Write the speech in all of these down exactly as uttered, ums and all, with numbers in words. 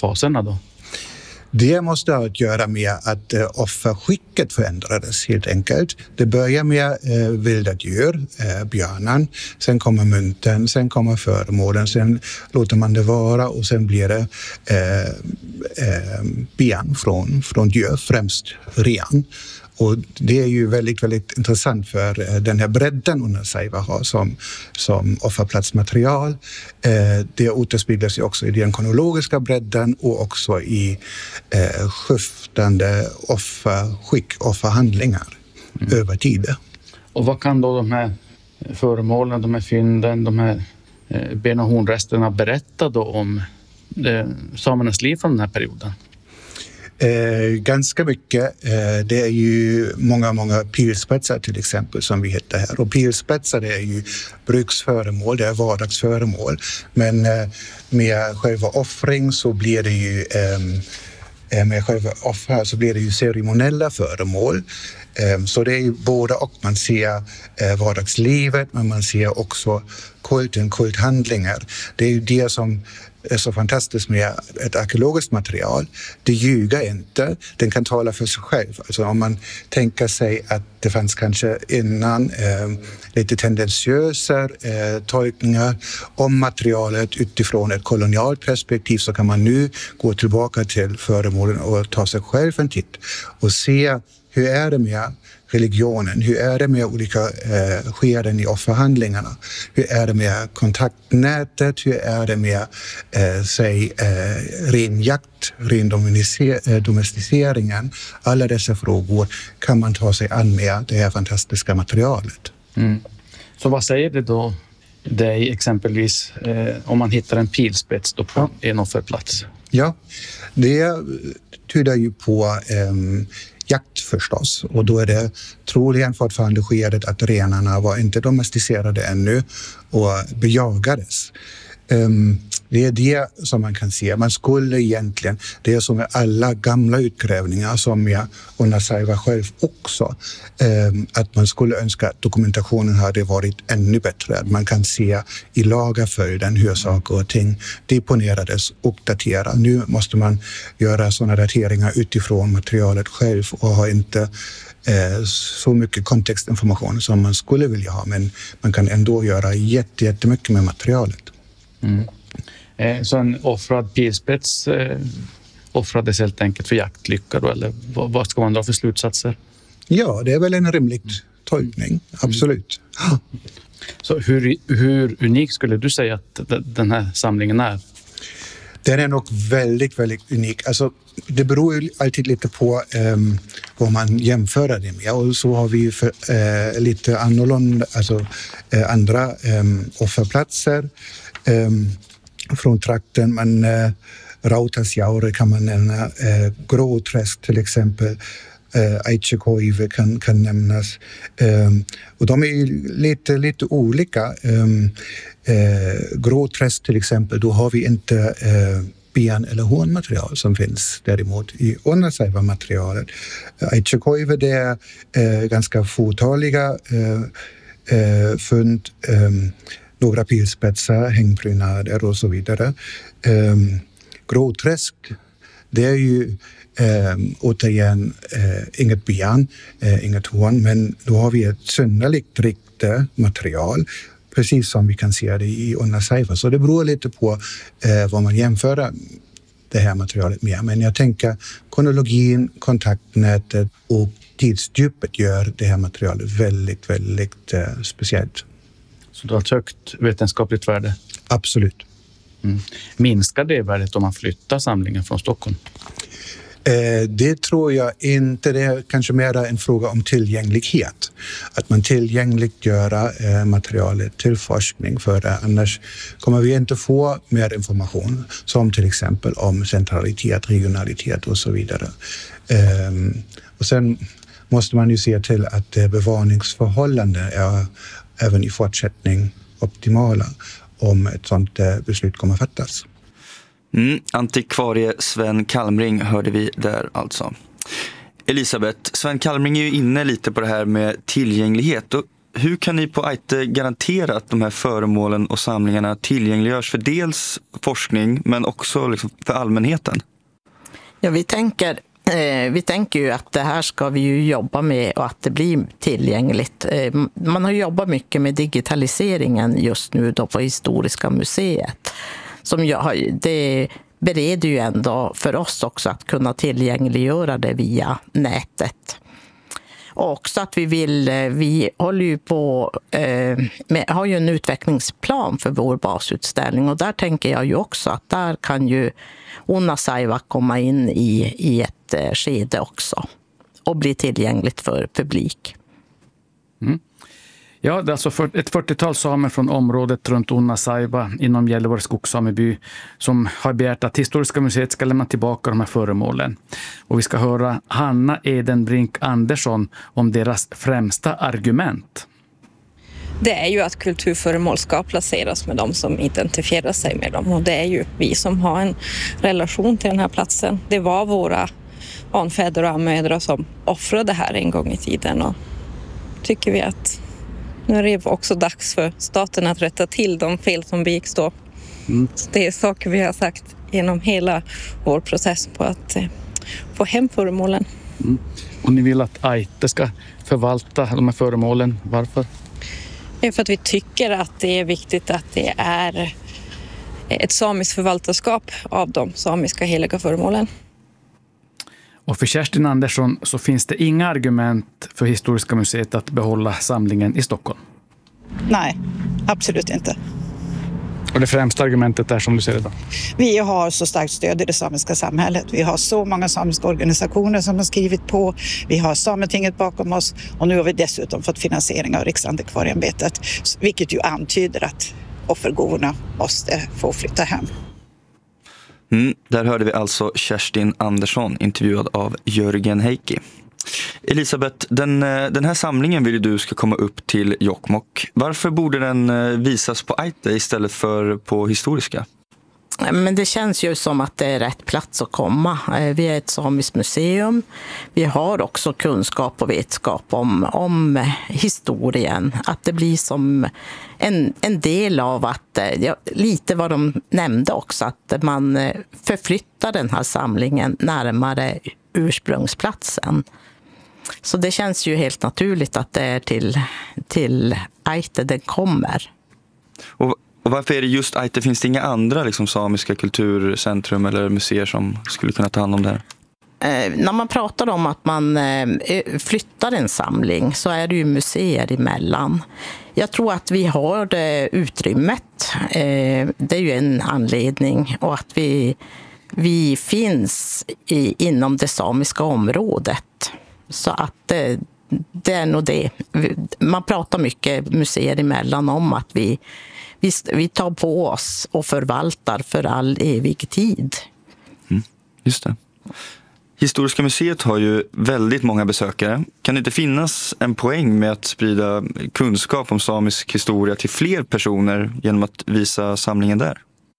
faserna då? Det måste ha att göra med att eh, offerskicket förändrades helt enkelt. Det börjar med eh, vilda djur, eh, björnen, sen kommer mynten, sen kommer föremålen, sen låter man det vara och sen blir det eh, eh, ben från, från djur, främst ren. Och det är ju väldigt, väldigt intressant för den här bredden Onasaiva har som, som offerplatsmaterial. Eh, det återspeglas ju också i den kronologiska bredden och också i eh, skiftande offerskick och förhandlingar mm. över tid. Och vad kan då de här föremålen, de här fynden, de här eh, ben- och hornresterna berätta då om eh, samernas liv från den här perioden? Eh, ganska mycket. Eh, det är ju många, många pilspetsar till exempel som vi hittar här. Och pilspetsar det är ju bruksföremål, det är vardagsföremål. Men eh, med själva offring så blir det ju eh, med själva offer så blir det ju ceremoniella föremål. Eh, så det är ju både och. Man ser eh, vardagslivet men man ser också kulten, kulthandlingar. Det är ju det som är så fantastiskt med ett arkeologiskt material. Det ljuger inte. Den kan tala för sig själv. Alltså om man tänker sig att det fanns kanske innan eh, lite tendentiösa eh, tolkningar om materialet utifrån ett kolonialt perspektiv så kan man nu gå tillbaka till föremålen och ta sig själv en titt och se hur är det med religionen, hur är det med olika eh, skeden i offerhandlingarna, hur är det med kontaktnätet, hur är det med eh, säg, eh, ren jakt, ren domesticeringen. Alla dessa frågor kan man ta sig an med det här fantastiska materialet. Mm. Så vad säger det då dig exempelvis eh, om man hittar en pilspets då på ja. en offerplats? Ja, det tyder ju på eh, jakt förstås och då är det troligen fortfarande skedet att renarna var inte domesticerade ännu och bejagades. Um, det är det som man kan se. Man skulle egentligen, det är som med alla gamla utgrävningar som med Onasaiva själv också, um, att man skulle önska att dokumentationen hade varit ännu bättre. Att man kan se i lagerföljden hur saker och ting deponerades och daterades. Nu måste man göra sådana dateringar utifrån materialet själv och har inte eh, så mycket kontextinformation som man skulle vilja ha. Men man kan ändå göra jätte, jättemycket med materialet. Mm. Eh, så en offrad pilspets eh, offrades helt enkelt för jaktlycka då, eller vad, vad ska man dra för slutsatser? Ja, det är väl en rimlig tolkning, mm. absolut. Mm. Så hur, hur unik skulle du säga att den här samlingen är? Den är nog väldigt, väldigt unik. Alltså, det beror ju alltid lite på um, vad man jämför det med. Och så har vi ju för, uh, lite annorlunda, alltså uh, andra um, offerplatser um, från trakten. Men uh, Rautasjaure kan man nämna, uh, Gråträsk till exempel. Uh, Aitjekoive kan, kan nämnas. Um, och de är ju lite, lite olika. Um, uh, Gråträsk till exempel, då har vi inte uh, ben- eller hornmaterial som finns däremot i Onasaiva-materialet. Uh, Aitjekoive, det är uh, ganska fåtaliga uh, uh, fund. Um, några pilspetsar, hängprydnader och så vidare. Um, Gråträsk, det är ju Eh, återigen eh, inget ben, eh, inget horn, men då har vi ett synnerligt riktigt material, precis som vi kan se det i Onasaiva. Så det beror lite på eh, vad man jämför det här materialet med. Men jag tänker kronologin, kontaktnätet och tidsdjupet gör det här materialet väldigt, väldigt eh, speciellt. Så det har ett högt vetenskapligt värde? Absolut. Mm. Minskar det värdet om man flyttar samlingen från Stockholm? Eh, det tror jag inte. Det är kanske mer en fråga om tillgänglighet. Att man tillgängliggör eh, materialet till forskning, för eh, annars kommer vi inte få mer information som till exempel om centralitet, regionalitet och så vidare. Eh, och sen måste man ju se till att eh, bevarningsförhållanden är även i fortsättning optimala om ett sådant eh, beslut kommer fattas. Mm, antikvarie Sven Kalmring hörde vi där alltså. Elisabeth, Sven Kalmring är ju inne lite på det här med tillgänglighet. Och hur kan ni på Ájtte garantera att de här föremålen och samlingarna tillgängliggörs för dels forskning men också liksom för allmänheten? Ja, vi tänker, eh, vi tänker ju att det här ska vi ju jobba med och att det blir tillgängligt. Eh, man har jobbat mycket med digitaliseringen just nu då på Historiska museet. Som jag, det bereder ju ändå för oss också att kunna tillgängliggöra det via nätet. Och också att vi vill, vi håller ju på, eh, med, har ju en utvecklingsplan för vår basutställning och där tänker jag ju också att där kan ju Uunnasaeva komma in i, i ett eh, skede också och bli tillgängligt för publik. Mm. Ja, det är alltså för, ett fyrtiotal samer från området runt Uunnasaeva inom Gällivare skogssameby som har begärt att Historiska museet ska lämna tillbaka de här föremålen. Och vi ska höra Hanna Edenbrink Andersson om deras främsta argument. Det är ju att kulturföremål ska placeras med de som identifierar sig med dem. Och det är ju vi som har en relation till den här platsen. Det var våra anfäder och anmödrar som offrade här en gång i tiden. Och tycker vi att nu är det också dags för staten att rätta till de fel som begicks då. Mm. Det är saker vi har sagt genom hela vår process på att eh, få hem föremålen. Mm. Och ni vill att Ájtte ska förvalta de här föremålen. Varför? Det är för att vi tycker att det är viktigt att det är ett samiskt förvaltarskap av de samiska heliga föremålen. Och för Kerstin Andersson så finns det inga argument för Historiska museet att behålla samlingen i Stockholm. Nej, absolut inte. Och det främsta argumentet är som du ser det då? Vi har så starkt stöd i det samiska samhället. Vi har så många samiska organisationer som har skrivit på. Vi har Sametinget bakom oss och nu har vi dessutom fått finansiering av Riksantikvarieämbetet. Vilket ju antyder att offergåvorna måste få flytta hem. Mm, där hörde vi alltså Kerstin Andersson intervjuad av Jörgen Heikki. Elisabeth, den, den här samlingen vill du ska komma upp till Jokkmokk. Varför borde den visas på Ájtte istället för på Historiska? Men det känns ju som att det är rätt plats att komma. Vi är ett samiskt museum. Vi har också kunskap och vetskap om, om historien. Att det blir som en, en del av att, ja, lite vad de nämnde också, att man förflyttar den här samlingen närmare ursprungsplatsen. Så det känns ju helt naturligt att det är till, till Ájtte den kommer. Och Och varför är det just Ájtte? Finns det inga andra liksom, samiska kulturcentrum eller museer som skulle kunna ta hand om det här? Eh, när man pratar om att man eh, flyttar en samling så är det ju museer emellan. Jag tror att vi har det utrymmet. Eh, det är ju en anledning. Och att vi, vi finns i, inom det samiska området. Så att eh, det är nog det. Man pratar mycket museer emellan om att vi Vi, vi tar på oss och förvaltar för all evig tid. Mm, just det. Historiska museet har ju väldigt många besökare. Kan det inte finnas en poäng med att sprida kunskap om samisk historia till fler personer genom att visa samlingen där?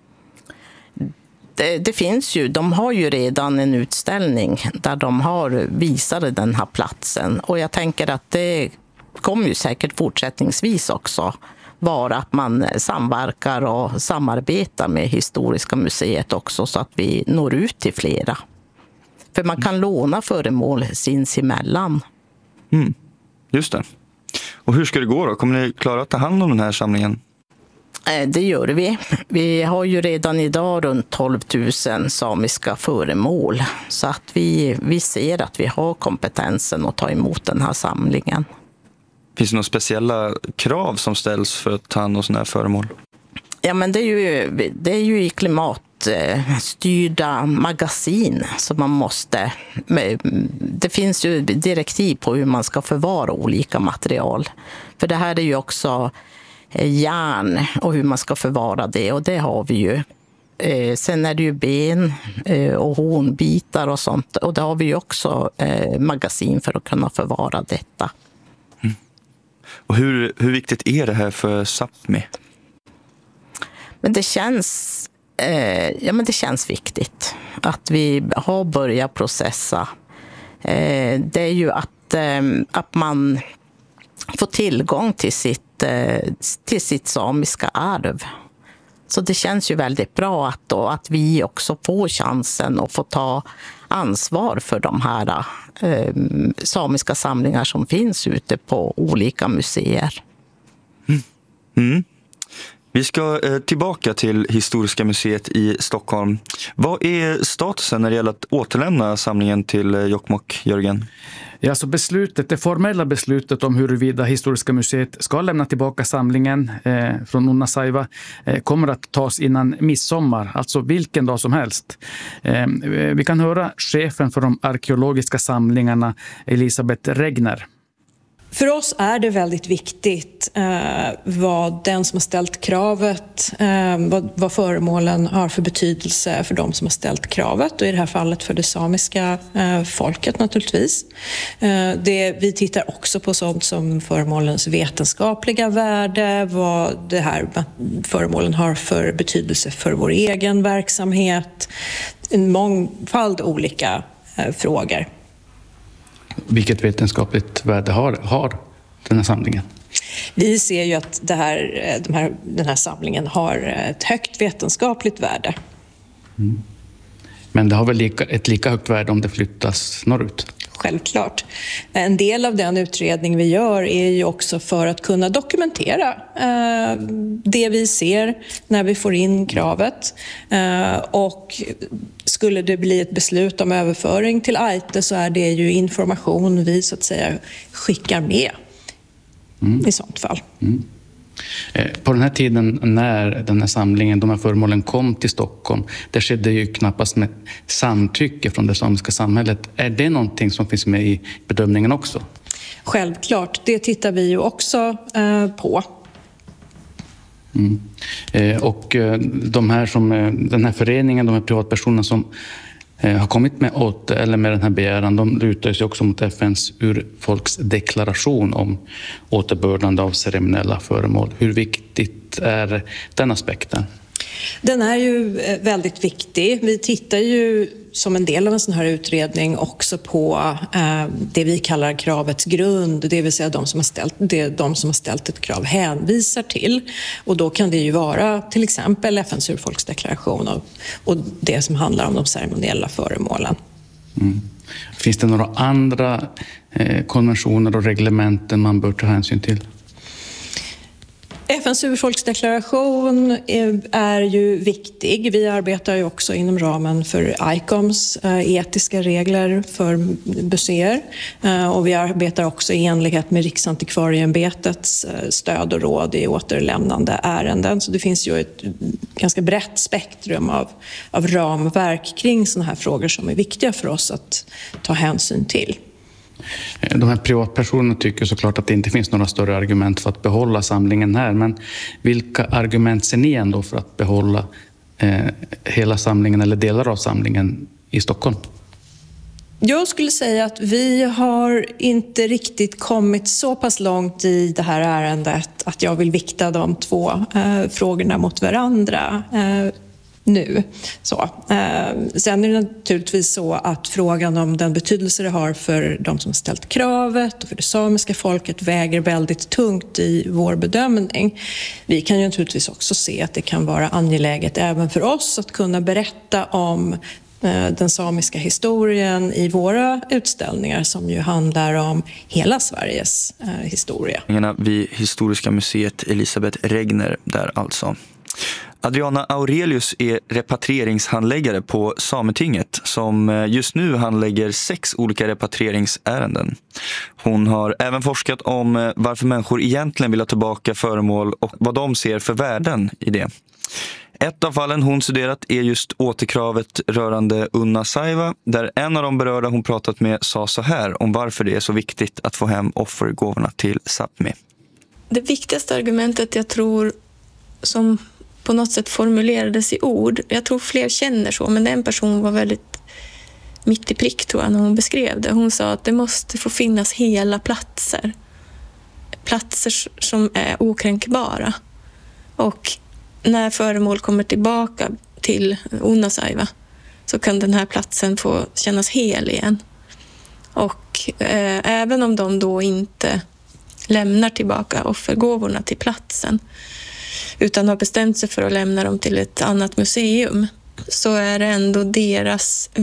Det, det finns ju, de har ju redan en utställning där de har visat den här platsen. Och jag tänker att det kommer ju säkert fortsättningsvis också vara att man samverkar och samarbetar med Historiska museet också så att vi når ut till flera. För man kan låna föremål sinsemellan. Mm, just det. Och hur ska det gå då? Kommer ni klara att ta hand om den här samlingen? Det gör vi. Vi har ju redan idag runt tolv tusen samiska föremål. Så att vi, vi ser att vi har kompetensen att ta emot den här samlingen. Finns det några speciella krav som ställs för att ta hand om sådana här föremål? Ja, men det är ju, det är ju i klimatstyrda magasin som man måste... Det finns ju direktiv på hur man ska förvara olika material. För det här är ju också järn och hur man ska förvara det, och det har vi ju. Sen är det ju ben och hornbitar och sånt, och det har vi ju också magasin för att kunna förvara detta. Och hur, hur viktigt är det här för Sápmi? Men det känns, eh, ja, men det känns viktigt att vi har börjat processa. Eh, det är ju att, eh, att man få tillgång till sitt, till sitt samiska arv. Så det känns ju väldigt bra att, då, att vi också får chansen att få ta ansvar för de här eh, samiska samlingar som finns ute på olika museer. Mm. Mm. Vi ska eh, tillbaka till Historiska museet i Stockholm. Vad är statusen när det gäller att återlämna samlingen till eh, Jokkmokk, Jörgen? Ja, så beslutet, det formella beslutet om huruvida Historiska museet ska lämna tillbaka samlingen eh, från Unnasaiva eh, kommer att tas innan midsommar, alltså vilken dag som helst. Eh, vi kan höra chefen för de arkeologiska samlingarna, Elisabeth Regner. För oss är det väldigt viktigt eh, vad den som har ställt kravet, eh, vad, vad föremålen har för betydelse för de som har ställt kravet, och i det här fallet för det samiska eh, folket naturligtvis. Eh, det, vi tittar också på sånt som föremålens vetenskapliga värde, vad det här föremålen har för betydelse för vår egen verksamhet, en mångfald olika eh, frågor. Vilket vetenskapligt värde har, har den här samlingen? Vi ser ju att det här, de här, den här samlingen har ett högt vetenskapligt värde. Mm. Men det har väl lika, ett lika högt värde om det flyttas norrut? Självklart. En del av den utredning vi gör är ju också för att kunna dokumentera eh, det vi ser när vi får in kravet. Eh, och skulle det bli ett beslut om överföring till Ájtte så är det ju information vi så att säga skickar med mm. i sånt fall. Mm. På den här tiden när den här samlingen, de här föremålen kom till Stockholm, det skedde ju knappast med samtycke från det samiska samhället. Är det någonting som finns med i bedömningen också? Självklart, det tittar vi ju också eh, på. Mm. Eh, och eh, de här som, eh, den här föreningen, de här privatpersonerna som eh, har kommit med, åt, eller med den här begäran, de lutar sig också mot F N:s urfolksdeklaration om återbördande av ceremoniella föremål. Hur viktigt är den aspekten? Den är ju väldigt viktig. Vi tittar ju som en del av en sån här utredning också på eh, det vi kallar kravets grund, det vill säga de som har ställt, det de som har ställt ett krav hänvisar till. Och då kan det ju vara till exempel F N:s urfolksdeklaration och, och det som handlar om de ceremoniella föremålen. Mm. Finns det några andra eh, konventioner och reglementen man bör ta hänsyn till? F N:s urfolksdeklaration är ju viktig. Vi arbetar ju också inom ramen för I C O M:s etiska regler för museer. Och vi arbetar också i enlighet med Riksantikvarieämbetets stöd och råd i återlämnande ärenden. Så det finns ju ett ganska brett spektrum av, av ramverk kring sådana här frågor som är viktiga för oss att ta hänsyn till. De här privatpersonerna tycker såklart att det inte finns några större argument för att behålla samlingen här. Men vilka argument ser ni ändå för att behålla eh, hela samlingen eller delar av samlingen i Stockholm? Jag skulle säga att vi har inte riktigt kommit så pass långt i det här ärendet att jag vill vikta de två eh, frågorna mot varandra. Eh, nu. Så. Eh, sen är det naturligtvis så att frågan om den betydelse det har för de som ställt kravet och för det samiska folket väger väldigt tungt i vår bedömning. Vi kan ju naturligtvis också se att det kan vara angeläget även för oss att kunna berätta om eh, den samiska historien i våra utställningar som ju handlar om hela Sveriges eh, historia. Vid Historiska museet, Elisabeth Regner där alltså. Adriana Aurelius är repatrieringshandläggare på Sametinget som just nu handlägger sex olika repatrieringsärenden. Hon har även forskat om varför människor egentligen vill ha tillbaka föremål och vad de ser för värden i det. Ett av fallen hon studerat är just återkravet rörande Unnasaiva, där en av de berörda hon pratat med sa så här om varför det är så viktigt att få hem offergåvorna till Sápmi. Det viktigaste argumentet jag tror som på något sätt formulerades i ord. Jag tror fler känner så, men en person var väldigt mitt i prick tror jag när hon beskrev det. Hon sa att det måste få finnas hela platser. Platser som är okränkbara. Och när föremål kommer tillbaka till Unnasaiva så kan den här platsen få kännas hel igen. Och eh, även om de då inte lämnar tillbaka offergåvorna till platsen utan har bestämt sig för att lämna dem till ett annat museum, så är det ändå deras